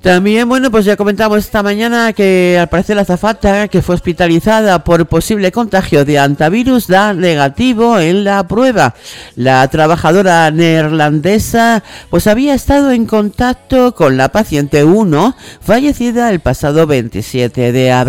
También, bueno, pues ya comentamos esta mañana que al parecer la azafata que fue hospitalizada por posible contagio de hantavirus da negativo en la prueba. La trabajadora neerlandesa pues había estado en contacto con la paciente 1 fallecida el pasado 27 de abril.